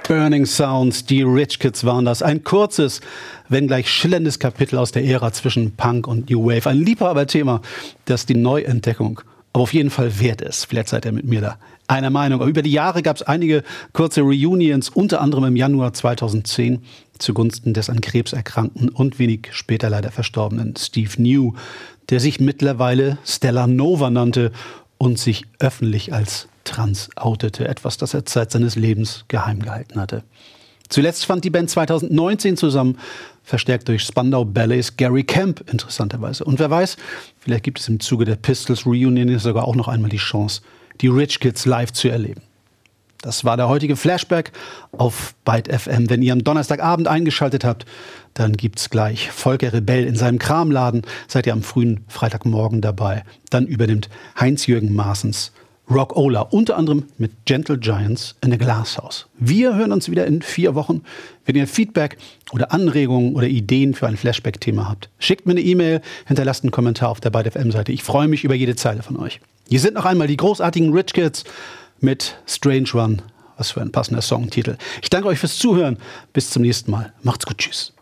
Burning Sounds, die Rich Kids waren das. Ein kurzes, wenngleich schillerndes Kapitel aus der Ära zwischen Punk und New Wave. Ein Liebhaberthema, das die Neuentdeckung aber auf jeden Fall wert ist. Vielleicht seid ihr mit mir da einer Meinung. Aber über die Jahre gab es einige kurze Reunions, unter anderem im Januar 2010 zugunsten des an Krebs erkrankten und wenig später leider verstorbenen Steve New, der sich mittlerweile Stella Nova nannte und sich öffentlich als trans outete, etwas, das er Zeit seines Lebens geheim gehalten hatte. Zuletzt fand die Band 2019 zusammen, verstärkt durch Spandau Ballets, Gary Camp interessanterweise. Und wer weiß, vielleicht gibt es im Zuge der Pistols Reunion sogar auch noch einmal die Chance, die Rich Kids live zu erleben. Das war der heutige Flashback auf Byte FM. Wenn ihr am Donnerstagabend eingeschaltet habt, dann gibt's gleich Volker Rebell in seinem Kramladen. Seid ihr am frühen Freitagmorgen dabei. Dann übernimmt Heinz-Jürgen Maaßens Rock-Ola, unter anderem mit Gentle Giants in a Glass House. Wir hören uns wieder in 4 Wochen. Wenn ihr Feedback oder Anregungen oder Ideen für ein Flashback-Thema habt, schickt mir eine E-Mail, hinterlasst einen Kommentar auf der Byte FM-Seite. Ich freue mich über jede Zeile von euch. Hier sind noch einmal die großartigen Rich Kids mit Strange One. Was für ein passender Songtitel. Ich danke euch fürs Zuhören. Bis zum nächsten Mal. Macht's gut. Tschüss.